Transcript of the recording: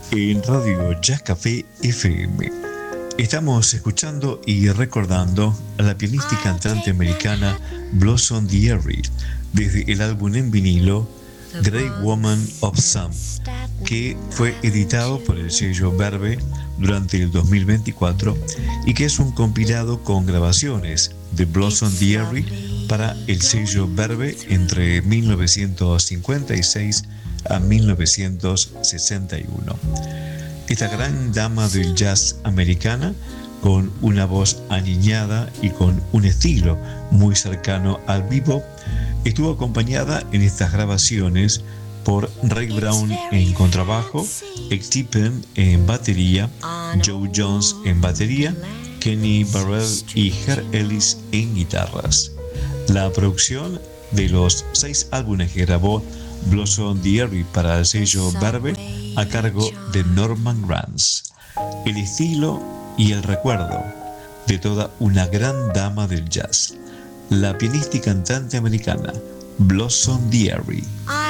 en Radio Jazz Café FM. Estamos escuchando y recordando a la pianista y cantante americana Blossom DeArry desde el álbum en vinilo Great Woman of Some, que fue editado por el sello Verve durante el 2024 y que es un compilado con grabaciones de Blossom DeArry para el sello Verve entre 1956 a 1961. Esta gran dama del jazz americana, con una voz aniñada y con un estilo muy cercano al bebop, estuvo acompañada en estas grabaciones por Ray Brown en contrabajo, Ed Tippen en batería, Joe Jones en batería, Kenny Burrell y Herb Ellis en guitarras. La producción de los 6 álbumes que grabó Blossom DeArry para el sello Verve a cargo de Norman Granz. El estilo y el recuerdo de toda una gran dama del jazz, la pianista y cantante americana Blossom DeArry.